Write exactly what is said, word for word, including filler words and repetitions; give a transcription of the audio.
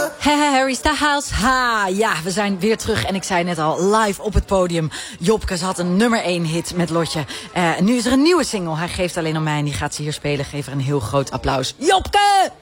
Harry Styles, ha, ja, we zijn weer terug. En ik zei net al, live op het podium. Jopke, ze had een nummer één hit met Lotje. Uh, nu is er een nieuwe single, hij geeft alleen om mij en die gaat ze hier spelen. Geef er een heel groot applaus. Jopke!